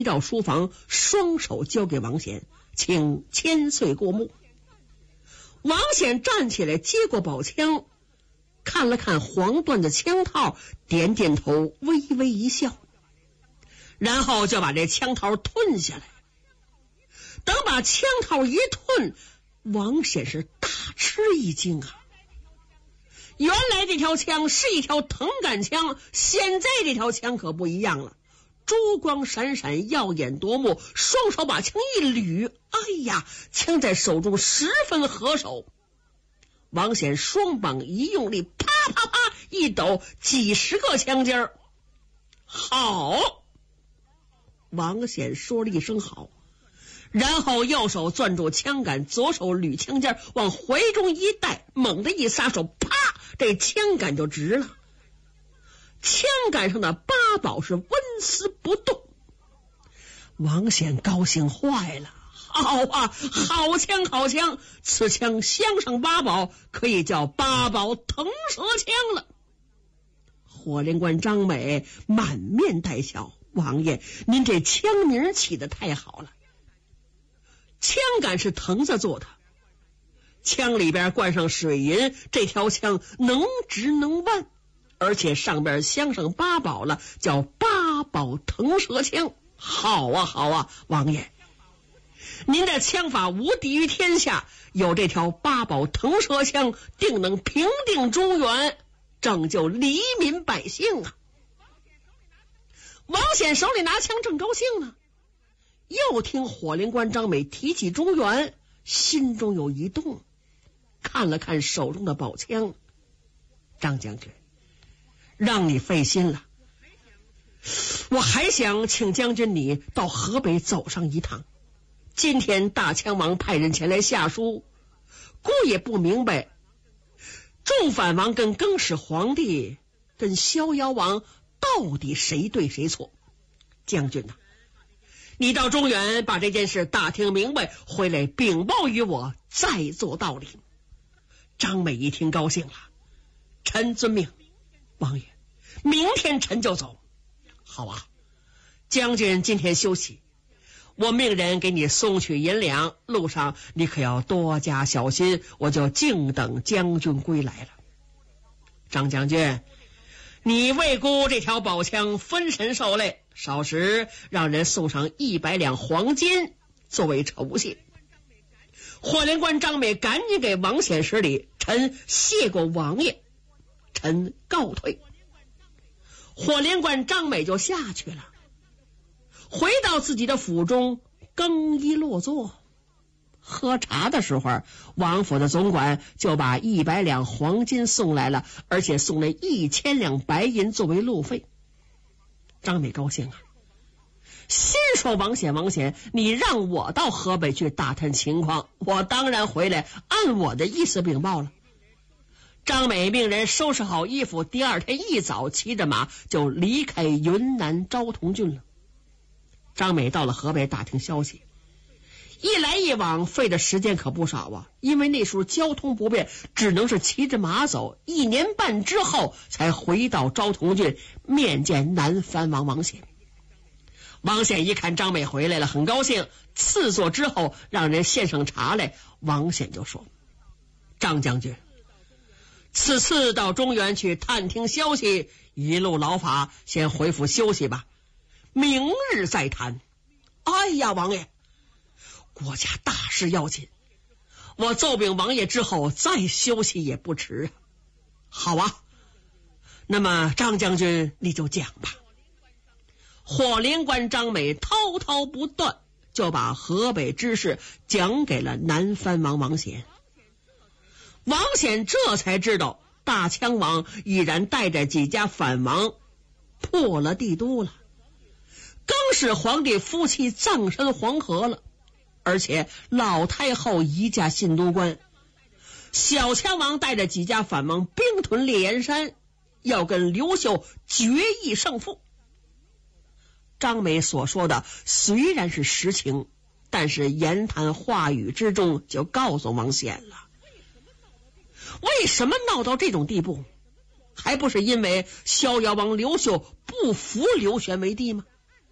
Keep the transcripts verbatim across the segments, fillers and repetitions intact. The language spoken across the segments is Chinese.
到书房，双手交给王显，请千岁过目。王显站起来，接过宝枪，看了看黄缎的枪套，点点头，微微一笑，然后就把这枪套吞下来。等把枪套一吞，王显是大吃一惊啊！原来这条枪是一条藤杆枪，现在这条枪可不一样了，珠光闪闪，耀眼夺目，双手把枪一捋，哎呀，枪在手中十分合手。王显双膀一用力，啪啪啪一抖，几十个枪尖儿。好！王显说了一声好，然后右手攥住枪杆，左手捋枪尖，往怀中一带，猛地一撒手，啪，这枪杆就直了。枪杆上的八宝是纹丝不动。王显高兴坏了，好啊，好枪好枪，此枪镶上八宝，可以叫八宝腾蛇枪了。火灵官张美满面带笑，王爷您这枪名起得太好了。枪杆是藤子做的，枪里边灌上水银，这条枪能直能弯，而且上边镶上八宝了，叫八宝腾蛇枪。好啊好啊，王爷您的枪法无敌于天下，有这条八宝腾蛇枪，定能平定中原，拯救黎民百姓啊！王显手里拿枪正高兴呢，又听火灵官张美提起中原，心中有一动，看了看手中的宝枪，张将军，让你费心了，我还想请将军你到河北走上一趟。今天大枪王派人前来下书，姑也不明白众反王跟更始皇帝跟逍遥王到底谁对谁错。将军呐、啊，你到中原把这件事打听明白，回来禀报于我，再做道理。张美一听高兴了，臣遵命。王爷，明天臣就走。好啊，将军今天休息，我命人给你送去银两，路上你可要多加小心，我就静等将军归来了。张将军，你为姑这条宝枪分神受累，少时让人送上一百两黄金作为酬谢。火灵官张美赶紧给王显施礼，臣谢过王爷，臣告退。火灵官张美就下去了，回到自己的府中，更衣落座。喝茶的时候，王府的总管就把一百两黄金送来了，而且送了一千两白银作为路费。张美高兴啊，心说王显王显，你让我到河北去打探情况，我当然回来按我的意思禀报了。张美命人收拾好衣服，第二天一早骑着马就离开云南昭通郡了。张美到了河北打听消息，一来一往费的时间可不少啊，因为那时候交通不便，只能是骑着马走，一年半之后才回到昭通郡面见南藩王王显。王显一看张美回来了，很高兴，赐座之后让人献上茶来。王显就说，张将军，此次到中原去探听消息，一路劳乏，先回府休息吧，明日再谈。哎呀，王爷，国家大事要紧，我奏禀王爷之后再休息也不迟啊。好啊，那么张将军你就讲吧。火灵官张美滔滔不断，就把河北之事讲给了南藩王王显。王显这才知道大枪王已然带着几家反王破了帝都了，更是皇帝夫妻葬身黄河了，而且老太后移驾信都关，小枪王带着几家反王兵屯烈焰山，要跟刘秀决一胜负。张美所说的虽然是实情，但是言谈话语之中就告诉王显了，为什么闹到这种地步？还不是因为逍遥王刘秀不服刘玄为帝吗？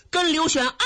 跟刘轩